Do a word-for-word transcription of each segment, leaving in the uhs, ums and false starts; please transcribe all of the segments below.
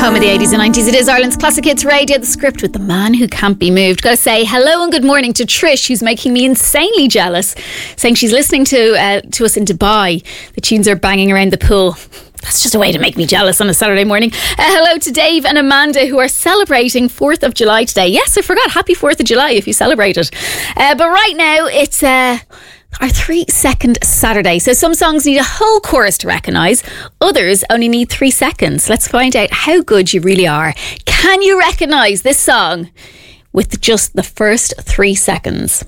Home of the eighties and nineties. It is Ireland's Classic Hits Radio, the script with the man who can't be moved. Gotta say hello and good morning to Trish, who's making me insanely jealous, saying she's listening to uh, to us in Dubai. The tunes are banging around the pool. That's just a way to make me jealous on a Saturday morning. Uh, hello to Dave and Amanda, who are celebrating fourth of July today. Yes, I forgot. Happy fourth of July if you celebrate it. Uh, but right now, it's... Uh, our three second Saturday. So some songs need a whole chorus to recognise, others only need three seconds. Let's find out how good you really are. Can you recognise this song with just the first three seconds?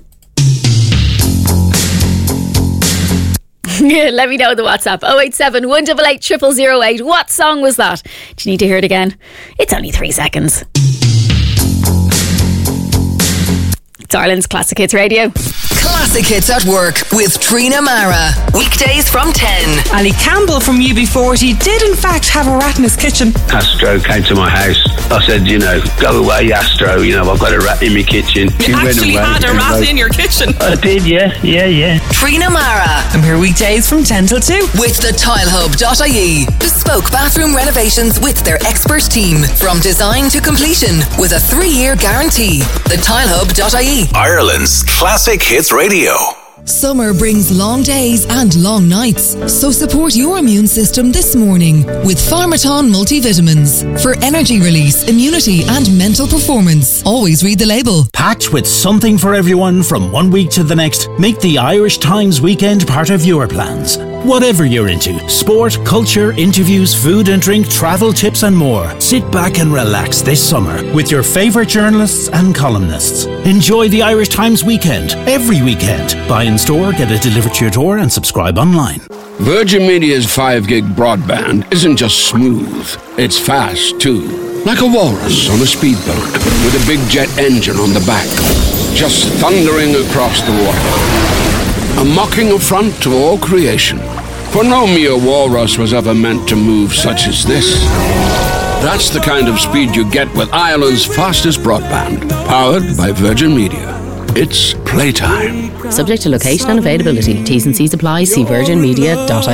Let me know in the WhatsApp oh eight seven, one eight eight, zero zero zero eight. What song was that? Do you need to hear it again? It's only three seconds. It's Ireland's Classic Hits Radio. Classic Hits at Work with Trina Mara. Weekdays from ten. Ali Campbell from U B forty did in fact have a rat in his kitchen. Astro came to my house. I said, you know, go away, Astro. You know, I've got a rat in my kitchen. You actually had a rat in your kitchen? I did, yeah, yeah, yeah. Trina Mara. I'm here weekdays from ten till two. With the tile hub dot I E. Bespoke bathroom renovations with their expert team. From design to completion with a three-year guarantee. the tile hub dot I E. Ireland's Classic Hits Radio. Summer brings long days and long nights, so support your immune system this morning with Pharmaton multivitamins for energy release, immunity and mental performance. Always read the label. Packed with something for everyone from one week to the next, make the Irish Times weekend part of your plans. Whatever you're into, sport, culture, interviews, food and drink, travel tips and more. Sit back and relax this summer with your favourite journalists and columnists. Enjoy the Irish Times weekend every weekend. Buy in store, get it delivered to your door and subscribe online. Virgin Media's five gig broadband isn't just smooth, it's fast too. Like a walrus on a speedboat with a big jet engine on the back, just thundering across the water. A mocking affront to all creation. For no mere walrus was ever meant to move such as this. That's the kind of speed you get with Ireland's fastest broadband, powered by Virgin Media. It's playtime. Subject to location and availability. T's and C's apply. See virgin media dot I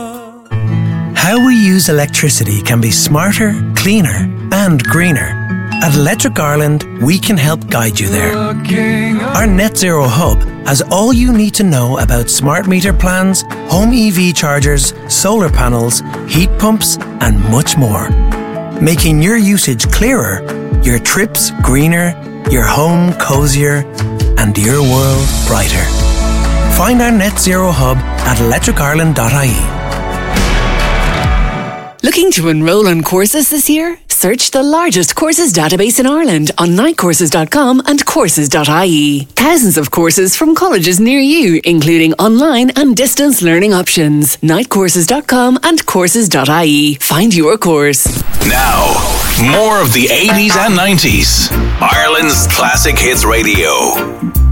E. How we use electricity can be smarter, cleaner and greener. At Electric Ireland, we can help guide you there. Our Net Zero Hub has all you need to know about smart meter plans, home E V chargers, solar panels, heat pumps and much more. Making your usage clearer, your trips greener, your home cozier and your world brighter. Find our Net Zero Hub at electric ireland dot I E. Looking to enrol on courses this year? Search the largest courses database in Ireland on night courses dot com and courses dot I E. Thousands of courses from colleges near you, including online and distance learning options. night courses dot com and courses dot I E. Find your course. Now, more of the eighties and nineties. Ireland's Classic Hits Radio.